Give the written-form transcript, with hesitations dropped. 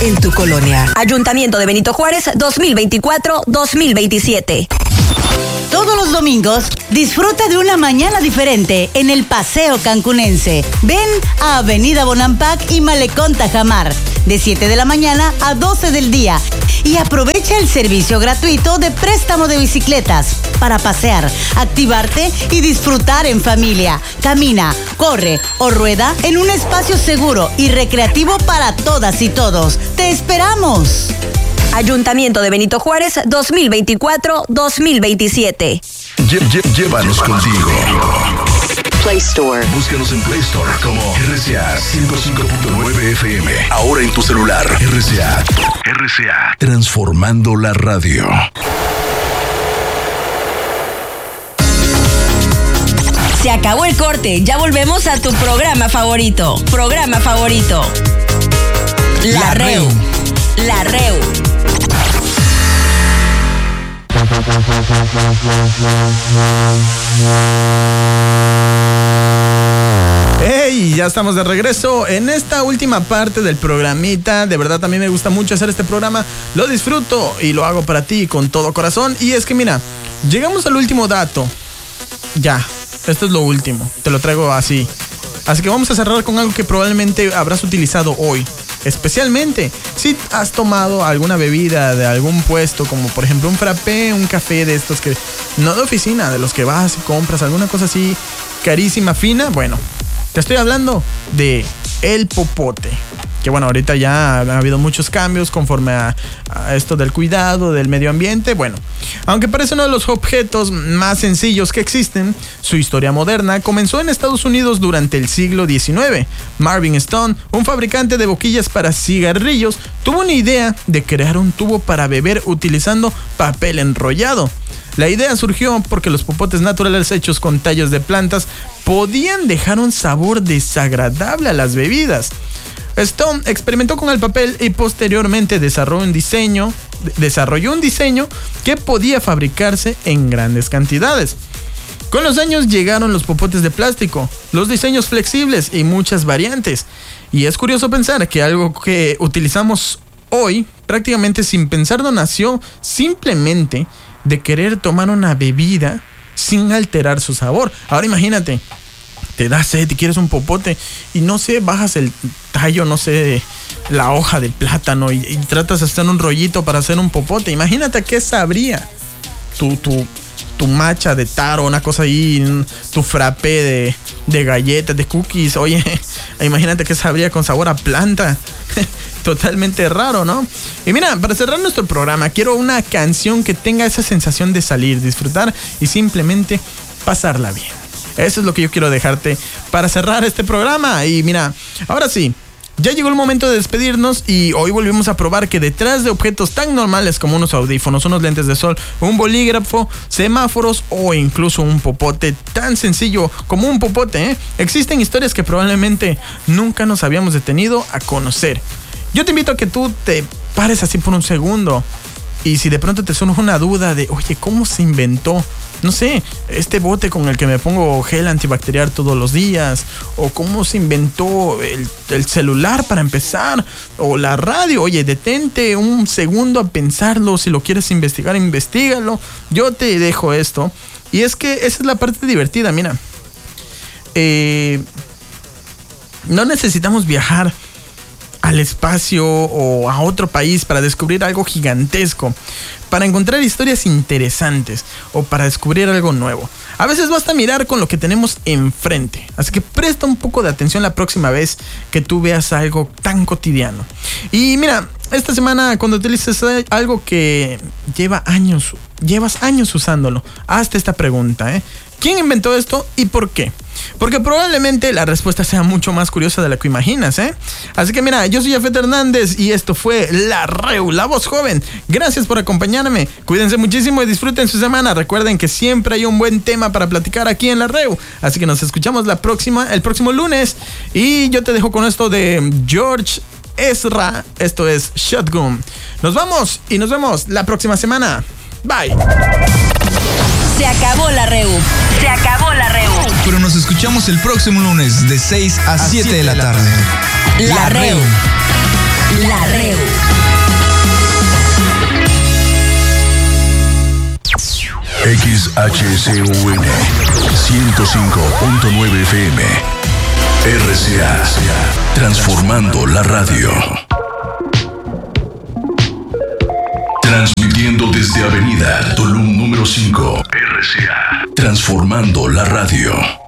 en tu colonia. Ayuntamiento de Benito Juárez 2024-2027. Todos los domingos, disfruta de una mañana diferente en el Paseo Cancunense. Ven a Avenida Bonampak y Malecón Tajamar, de 7 de la mañana a 12 del día. Y aprovecha el servicio gratuito de préstamo de bicicletas para pasear, activarte y disfrutar en familia. Camina, corre o rueda en un espacio seguro y recreativo para todas y todos. ¡Te esperamos! Ayuntamiento de Benito Juárez 2024-2027. Llévanos contigo. Play Store. Búscanos en Play Store como RCA 105.9 FM. Ahora en tu celular. RCA. Transformando la radio. Se acabó el corte. Ya volvemos a tu programa favorito. La Reu. ¡Hey! Ya estamos de regreso en esta última parte del programita. De verdad, también me gusta mucho hacer este programa. Lo disfruto y lo hago para ti con todo corazón. Y es que mira, llegamos al último dato. Ya, esto es lo último. Te lo traigo así. Así que vamos a cerrar con algo que probablemente habrás utilizado hoy. Especialmente si has tomado alguna bebida de algún puesto, como por ejemplo un frappé, un café de estos que no de oficina, de los que vas y compras, alguna cosa así carísima, fina. Bueno, te estoy hablando de el popote. Que bueno, ahorita ya ha habido muchos cambios conforme a esto del cuidado del medio ambiente. Bueno, aunque parece uno de los objetos más sencillos que existen, su historia moderna comenzó en Estados Unidos durante el siglo XIX. Marvin Stone, un fabricante de boquillas para cigarrillos, tuvo una idea de crear un tubo para beber utilizando papel enrollado. La idea surgió porque los popotes naturales hechos con tallos de plantas podían dejar un sabor desagradable a las bebidas. Stone experimentó con el papel y posteriormente desarrolló un diseño que podía fabricarse en grandes cantidades. Con los años llegaron los popotes de plástico, los diseños flexibles y muchas variantes. Y es curioso pensar que algo que utilizamos hoy prácticamente sin pensarlo nació simplemente de querer tomar una bebida sin alterar su sabor. Ahora imagínate, te da sed y quieres un popote y no sé, bajas el tallo, no sé, la hoja del plátano y tratas de hacer un rollito para hacer un popote. Imagínate qué sabría tu matcha de taro, una cosa ahí, tu frappé de galletas, de cookies. Oye, imagínate qué sabría con sabor a planta. Totalmente raro, ¿no? Y mira, para cerrar nuestro programa, quiero una canción que tenga esa sensación de salir, disfrutar y simplemente pasarla bien. Eso es lo que yo quiero dejarte para cerrar este programa. Y mira, ahora sí, ya llegó el momento de despedirnos y hoy volvimos a probar que detrás de objetos tan normales como unos audífonos, unos lentes de sol, un bolígrafo, semáforos o incluso un popote tan sencillo como un popote, existen historias que probablemente nunca nos habíamos detenido a conocer. Yo te invito a que tú te pares así por un segundo y si de pronto te surge una duda de, oye, ¿cómo se inventó? No sé, este bote con el que me pongo gel antibacterial todos los días, o cómo se inventó el celular para empezar, o la radio. Oye, detente un segundo a pensarlo. Si lo quieres investigar, investígalo. Yo te dejo esto. Y es que esa es la parte divertida, mira. No necesitamos viajar al espacio o a otro país para descubrir algo gigantesco, para encontrar historias interesantes o para descubrir algo nuevo. A veces basta mirar con lo que tenemos enfrente, así que presta un poco de atención la próxima vez que tú veas algo tan cotidiano. Y mira, esta semana cuando utilices algo que llevas años usándolo, hazte esta pregunta, ¿quién inventó esto y por qué? Porque probablemente la respuesta sea mucho más curiosa de la que imaginas, Así que mira, yo soy Jafet Hernández y esto fue La Reu, la voz joven. Gracias por acompañarme. Cuídense muchísimo y disfruten su semana. Recuerden que siempre hay un buen tema para platicar aquí en La Reu. Así que nos escuchamos el próximo lunes. Y yo te dejo con esto de George Ezra. Esto es Shotgun. Nos vamos y nos vemos la próxima semana. Bye. Se acabó La Reu. Pero nos escuchamos el próximo lunes de 6 a 7 de la tarde. La Reu. XHCUN 105.9 FM. RCA, transformando la radio. Transmitiendo desde Avenida Tulum número 5. RCA, transformando la radio.